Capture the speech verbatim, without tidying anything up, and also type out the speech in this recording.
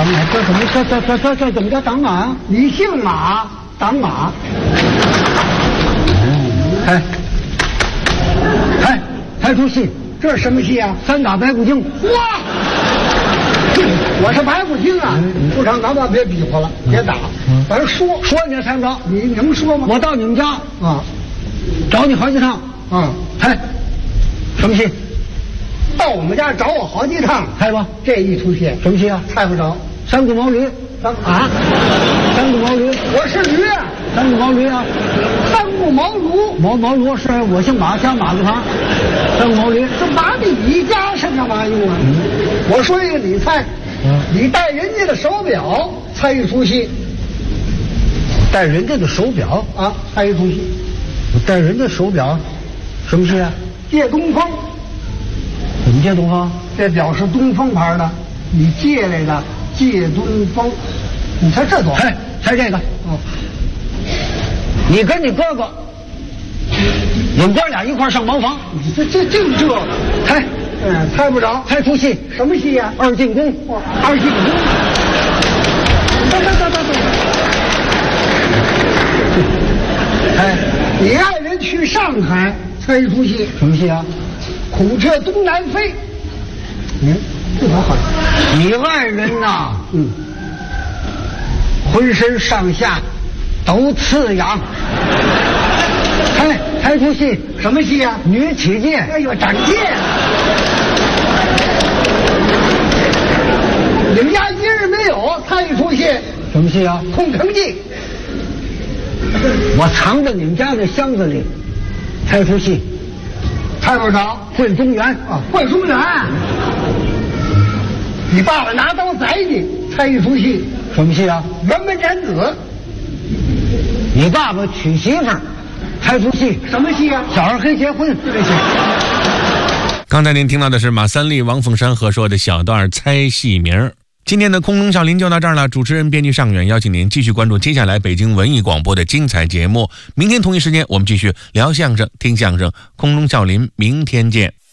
当马，这怎么这这这这这怎么叫当马啊？你姓马，当马。哎，哎，才出戏，这是什么戏啊？三打白骨精。哇！我是白骨精啊！不成，咱们别比划了，别打，咱说说你也猜不着，你能说吗？我到你们家啊，找你好几趟啊。猜什么戏？到我们家找我好几趟，猜吧。这一出戏什么戏啊？猜不着。三顾毛驴。三啊？三顾毛驴？我是驴啊。三顾毛驴啊？三顾茅庐。毛毛庐是我姓马，加马字旁。三顾毛驴，这马你加上干嘛用啊？嗯、我说一个，你猜。嗯、你戴人家的手表，猜一出戏。戴人家的手表啊，猜一出戏。我戴人家手表，什么戏啊？借东风。怎么借东风？这表是东风牌的，你借来的借东风。你猜这多？猜猜这个。哦。你跟你哥哥，你们哥俩一块上茅房。你这这就这，猜，嗯，猜不着。猜出戏，什么戏呀、啊？二进宫。二进宫。等等等等等。哎，你爱人去上海，猜一出戏，什么戏啊？孔雀东南飞。嗯，这多好。你爱人呐，嗯，浑身上下都刺痒。哎，还出戏，什么戏啊？女起剑。哎呦，长剑！你们家一日没有，猜一出戏，什么戏啊？空城计。我藏在你们家的箱子里，猜出戏。猜不着。惠中原啊，惠中原。你爸爸拿刀宰你，猜一出戏，什么戏啊？辕门斩子。你爸爸娶媳妇儿，猜出戏，什么戏啊？小二黑结婚。这戏。 刚才您听到的是马三立、王凤山合说的小段猜戏名。今天的空中笑林就到这儿了，主持人编辑尚远邀请您继续关注接下来北京文艺广播的精彩节目。明天同一时间我们继续聊相声、听相声，空中笑林，明天见。